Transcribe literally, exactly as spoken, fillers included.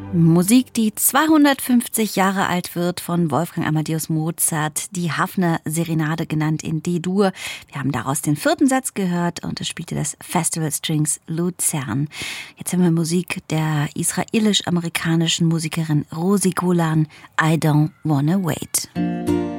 Musik, die zweihundertfünfzig Jahre alt wird, von Wolfgang Amadeus Mozart, die Hafner Serenade, genannt in D-Dur. Wir haben daraus den vierten Satz gehört und es spielte das Festival Strings Luzern. Jetzt haben wir Musik der israelisch-amerikanischen Musikerin Rosi Golan, I Don't Wanna Wait.